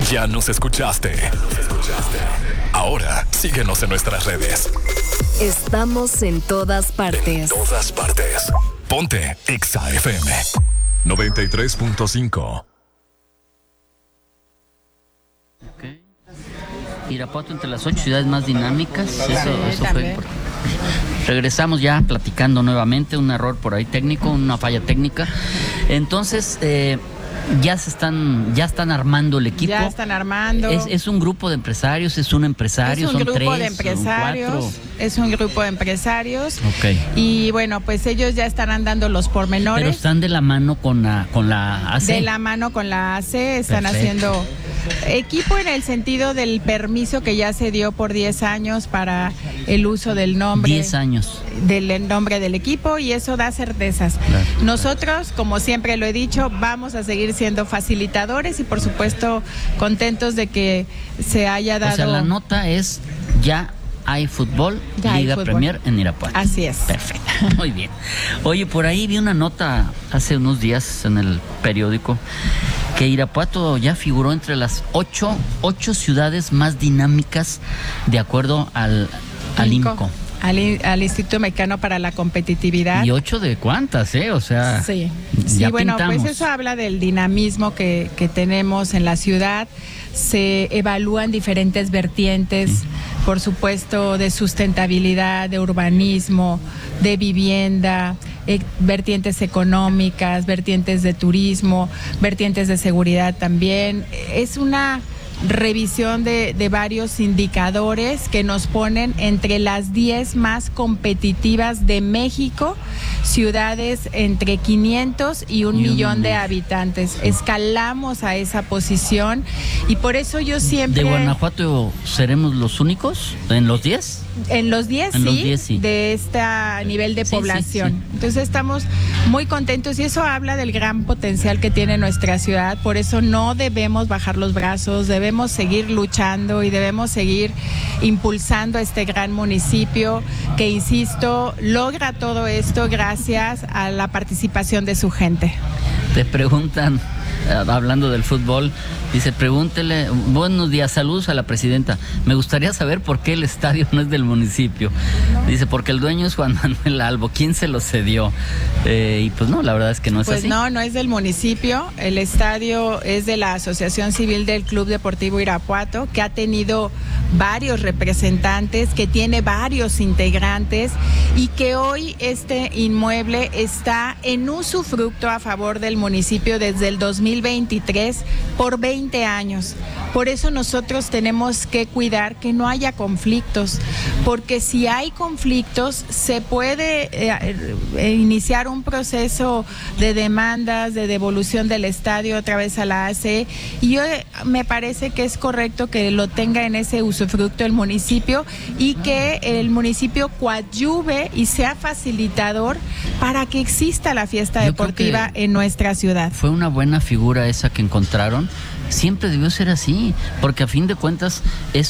Ya nos escuchaste. Ahora síguenos en nuestras redes. Estamos en todas partes. En todas partes. Ponte Exa FM 93.5. Okay. Irapuato entre las 8 ciudades más dinámicas. Eso fue importante. Regresamos ya platicando nuevamente, un error por ahí técnico, una falla técnica. Entonces, ya están armando el equipo. Ya están armando. Es un grupo de empresarios, es un empresario, son tres, es un grupo de empresarios. Es un grupo de empresarios. Okay. Y bueno, pues ellos ya estarán dando los pormenores. Pero están de la mano con la AC. De la mano con la AC, están haciendo equipo en el sentido del permiso que ya se dio por 10 años para el uso del nombre. 10 años. Del nombre del equipo, y eso da certezas. Claro. Nosotros, como siempre lo he dicho, vamos a seguir siendo facilitadores y por supuesto contentos de que se haya dado. O sea, la nota es ya hay fútbol, ya Liga hay fútbol. Premier en Irapuato. Así es. Perfecto, muy bien. Oye, por ahí vi una nota hace unos días en el periódico que Irapuato ya figuró entre las 8 ciudades más dinámicas de acuerdo al IMCO. Al Instituto Mexicano para la Competitividad. ¿Y 8 de cuántas, O sea, sí, bueno, pintamos. pues eso habla del dinamismo que tenemos en la ciudad. Se evalúan diferentes vertientes, por supuesto, de sustentabilidad, de urbanismo, de vivienda, vertientes económicas, vertientes de turismo, vertientes de seguridad también. Es una revisión de varios indicadores que nos ponen entre las 10 más competitivas de México, ciudades entre 500 y 1 millón de habitantes. Escalamos a esa posición y por eso yo siempre... ¿De Guanajuato seremos los únicos en los 10? En los 10, sí, de este nivel de población. Sí. Entonces estamos muy contentos y eso habla del gran potencial que tiene nuestra ciudad. Por eso no debemos bajar los brazos, debemos seguir luchando y debemos seguir impulsando a este gran municipio que, insisto, logra todo esto gracias a la participación de su gente. Te preguntan, hablando del fútbol, dice, pregúntele, buenos días, saludos a la presidenta. Me gustaría saber por qué el estadio no es del municipio. Dice, porque el dueño es Juan Manuel Albo. ¿Quién se lo cedió? Y pues no, la verdad es que no es así. Pues no es del municipio. El estadio es de la Asociación Civil del Club Deportivo Irapuato, que ha tenido varios representantes, que tiene varios integrantes y que hoy este inmueble está en usufructo a favor del municipio desde el 2023 por 20 años. Por eso nosotros tenemos que cuidar que no haya conflictos, porque si hay conflictos se puede iniciar un proceso de demandas, de devolución del estadio otra vez a la AC, y yo me parece que es correcto que lo tenga en ese usufructo el municipio y que el municipio coadyuve y sea facilitador para que exista la fiesta deportiva en nuestra ciudad. Fue una buena figura esa que encontraron. Siempre debió ser así, porque a fin de cuentas es